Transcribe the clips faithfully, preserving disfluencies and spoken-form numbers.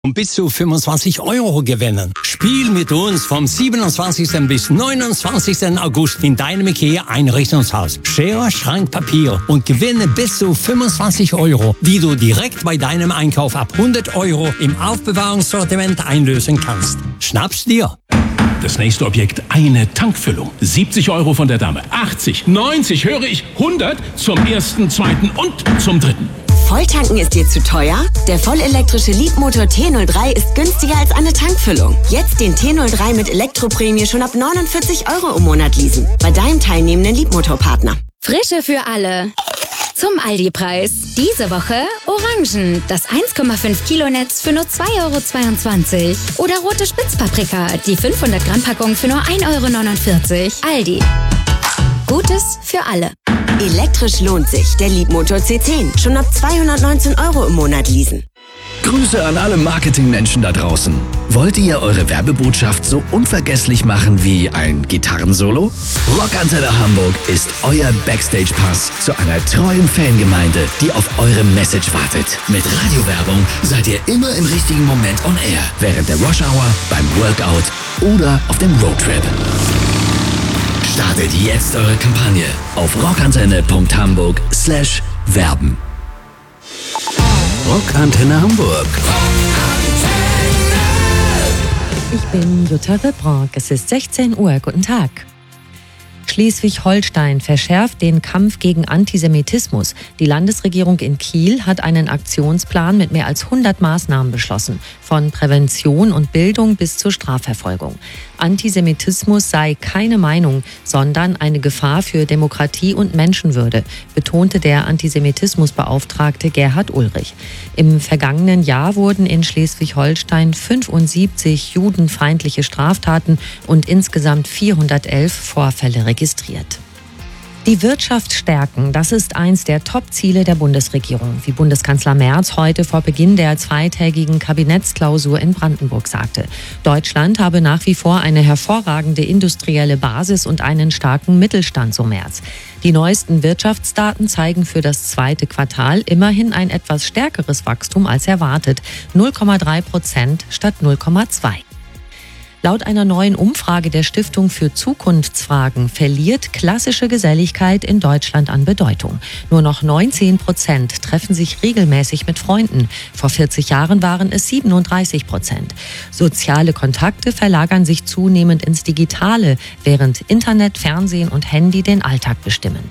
und bis zu fünfundzwanzig Euro gewinnen. Spiel mit uns vom siebenundzwanzigsten bis neunundzwanzigsten August in deinem IKEA Einrichtungshaus. Schere, Schrank, Papier und gewinne bis zu fünfundzwanzig Euro, die du direkt bei deinem Einkauf ab hundert Euro im Aufbewahrungssortiment einlösen kannst. Schnapp's dir! Das nächste Objekt, eine Tankfüllung. siebzig Euro von der Dame, achtzig, neunzig, höre ich, hundert zum ersten, zweiten und zum dritten. Volltanken ist dir zu teuer? Der vollelektrische Leapmotor T null drei ist günstiger als eine Tankfüllung. Jetzt den T null drei mit Elektroprämie schon ab neunundvierzig Euro im Monat leasen. Bei deinem teilnehmenden Leapmotor-Partner. Frische für alle. Zum Aldi-Preis. Diese Woche Orangen. Das eins Komma fünf Kilo Netz für nur zwei Euro zweiundzwanzig. Oder rote Spitzpaprika. Die fünfhundert Gramm Packung für nur ein Euro neunundvierzig. Aldi. Gutes für alle. Elektrisch lohnt sich. Der Leapmotor C zehn. Schon ab zweihundertneunzehn Euro im Monat leasen. Grüße an alle Marketingmenschen da draußen. Wollt ihr eure Werbebotschaft so unvergesslich machen wie ein Gitarrensolo? Rockantenne Hamburg ist euer Backstage-Pass zu einer treuen Fangemeinde, die auf eure Message wartet. Mit Radiowerbung seid ihr immer im richtigen Moment on air. Während der Rush Hour, beim Workout oder auf dem Roadtrip. Startet jetzt eure Kampagne auf rockantenne Punkt hamburg slash werben. Rockantenne Hamburg. Ich bin Jutta Rebrank. Es ist sechzehn Uhr. Guten Tag. Schleswig-Holstein verschärft den Kampf gegen Antisemitismus. Die Landesregierung in Kiel hat einen Aktionsplan mit mehr als hundert Maßnahmen beschlossen. Von Prävention und Bildung bis zur Strafverfolgung. Antisemitismus sei keine Meinung, sondern eine Gefahr für Demokratie und Menschenwürde, betonte der Antisemitismusbeauftragte Gerhard Ulrich. Im vergangenen Jahr wurden in Schleswig-Holstein fünfundsiebzig judenfeindliche Straftaten und insgesamt vierhundertelf Vorfälle registriert. Die Wirtschaft stärken, das ist eins der Top-Ziele der Bundesregierung, wie Bundeskanzler Merz heute vor Beginn der zweitägigen Kabinettsklausur in Brandenburg sagte. Deutschland habe nach wie vor eine hervorragende industrielle Basis und einen starken Mittelstand, so Merz. Die neuesten Wirtschaftsdaten zeigen für das zweite Quartal immerhin ein etwas stärkeres Wachstum als erwartet, null Komma drei Prozent statt null Komma zwei. Laut einer neuen Umfrage der Stiftung für Zukunftsfragen verliert klassische Geselligkeit in Deutschland an Bedeutung. Nur noch neunzehn Prozent treffen sich regelmäßig mit Freunden. Vor vierzig Jahren waren es siebenunddreißig Prozent. Soziale Kontakte verlagern sich zunehmend ins Digitale, während Internet, Fernsehen und Handy den Alltag bestimmen.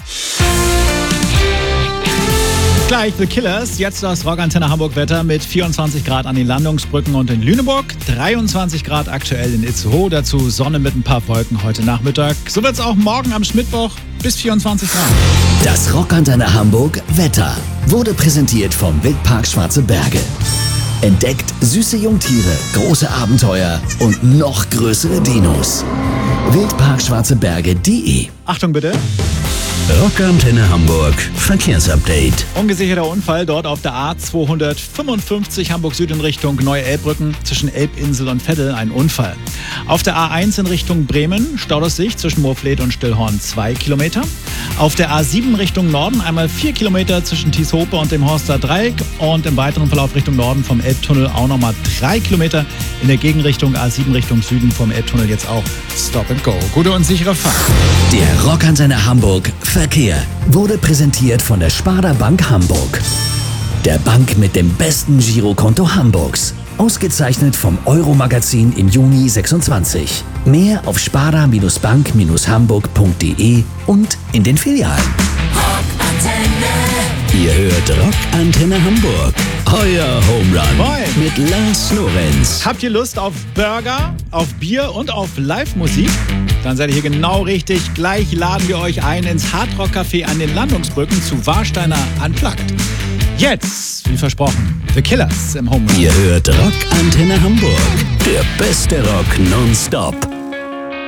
Gleich The Killers, jetzt das Rockantenne Hamburg Wetter mit vierundzwanzig Grad an den Landungsbrücken und in Lüneburg, dreiundzwanzig Grad aktuell in Itzehoe, dazu Sonne mit ein paar Wolken heute Nachmittag. So wird's auch morgen am Schmittwoch bis vierundzwanzig Grad. Das Rockantenne Hamburg Wetter wurde präsentiert vom Wildpark Schwarze Berge. Entdeckt süße Jungtiere, große Abenteuer und noch größere Dinos. wildpark schwarze berge punkt de. Achtung bitte. Rockantenne Hamburg Verkehrsupdate. Ungesicherter Unfall dort auf der A zweihundertfünfundfünfzig Hamburg Süd in Richtung Neue-Elbbrücken zwischen Elbinsel und Veddel ein Unfall. Auf der A eins in Richtung Bremen staut es sich zwischen Moorfleet und Stillhorn zwei Kilometer. Auf der A sieben Richtung Norden einmal vier Kilometer zwischen Tieshope und dem Horster Dreieck und im weiteren Verlauf Richtung Norden vom Elbtunnel auch nochmal drei Kilometer. In der Gegenrichtung A sieben Richtung Süden vom Elbtunnel jetzt auch Stop and Go. Gute und sichere Fahrt. Der Rockantenne Hamburg Verkehr wurde präsentiert von der Sparda Bank Hamburg. Der Bank mit dem besten Girokonto Hamburgs. Ausgezeichnet vom Euro-Magazin im Juni sechsundzwanzig. Mehr auf sparda Bank Hamburg punkt de und in den Filialen. Rockantenne. Ihr hört Rockantenne Hamburg. Euer Home Run Moin. Mit Lars Lorenz. Habt ihr Lust auf Burger, auf Bier und auf Live-Musik? Dann seid ihr hier genau richtig. Gleich laden wir euch ein ins Hardrock Café an den Landungsbrücken zu Warsteiner Unplugged. Jetzt, wie versprochen, The Killers im Home Run. Ihr hört Rockantenne Hamburg. Der beste Rock nonstop.